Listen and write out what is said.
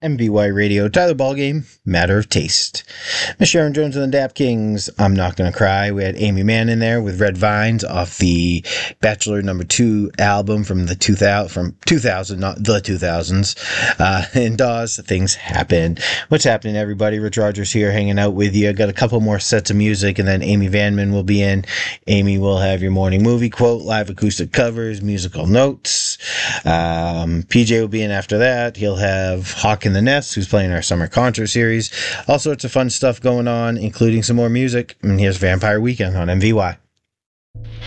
MVY Radio, Tyler Ballgame, Matter of Taste. Miss Sharon Jones and the Dap Kings, I'm Not Gonna Cry. We had Amy Mann in there with Red Vines off the Bachelor #2 album from 2000, not the 2000s. And Dawes, Things Happen. What's happening, everybody? Rich Rogers here hanging out with you. Got a couple more sets of music, and then Amy Vanman will be in. Amy will have your morning movie quote, live acoustic covers, musical notes. PJ will be in after that. He'll have Hawk in the Nest, who's playing our Summer Contra series. All sorts of fun stuff going on, including some more music. And here's Vampire Weekend on MVY.